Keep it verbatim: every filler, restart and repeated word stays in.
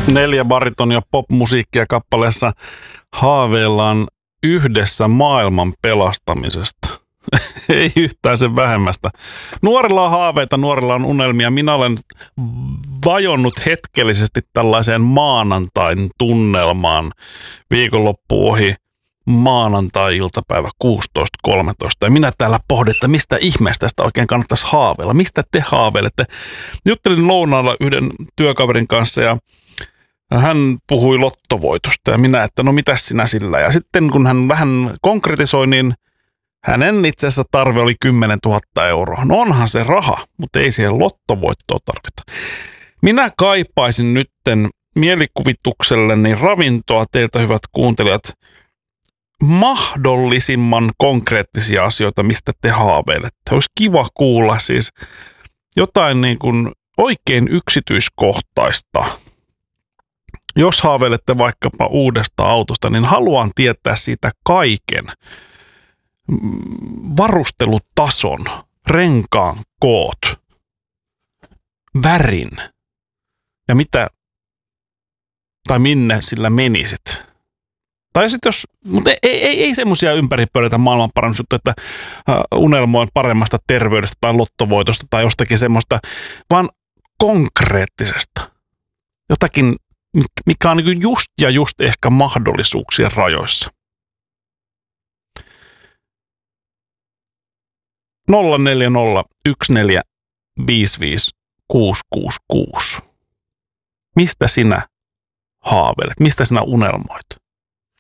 Neljä baritonia popmusiikkia kappaleessa haaveillaan yhdessä maailman pelastamisesta. Ei yhtään sen vähemmästä. Nuorilla on haaveita, nuorilla on unelmia. Minä olen vajonnut hetkellisesti tällaiseen maanantain tunnelmaan viikonloppu ohi. Maanantai-iltapäivä kuusitoista kolmetoista. Ja minä täällä pohdin, että mistä ihmeestä sitä oikein kannattaisi haaveilla. Mistä te haaveilette? Juttelin lounaalla yhden työkaverin kanssa ja hän puhui lottovoitosta ja minä, että no mitäs sinä sillä. Ja sitten kun hän vähän konkretisoi, niin hänen itse asiassa tarve oli kymmenen tuhatta euroa. No onhan se raha, mutta ei siihen lottovoittoa tarvita. Minä kaipaisin nytten mielikuvitukselleni ravintoa teiltä, hyvät kuuntelijat, mahdollisimman konkreettisia asioita, mistä te haaveilette. Olisi kiva kuulla siis jotain niin kuin oikein yksityiskohtaista. Jos haaveilette vaikkapa uudesta autosta, niin haluan tietää siitä kaiken. Varustelutason, renkaan koot, värin ja mitä tai minne sillä menisit. Tai sitten jos, mutta ei, ei, ei semmoisia ympäripyöreitä maailmanparannusjuttuja, että unelmoin paremmasta terveydestä tai lottovoitosta tai jostakin semmoista, vaan konkreettisesta. Jotakin, mikä on niin just ja just ehkä mahdollisuuksien rajoissa. nolla neljä nolla yksi neljä viisi viisi kuusi kuusi kuusi. Mistä sinä haaveilet? Mistä sinä unelmoit?